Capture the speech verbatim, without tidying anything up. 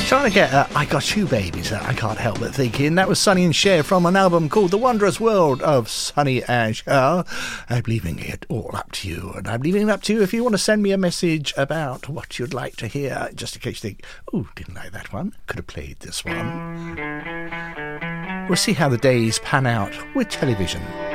Trying to get uh, I Got You Babies, uh, I can't help but thinking. That was Sonny and Cher from an album called The Wondrous World of Sonny and Cher. I'm leaving it all up to you, and I'm leaving it up to you if you want to send me a message about what you'd like to hear, just in case you think, oh, didn't like that one, could have played this one. We'll see how the days pan out with television.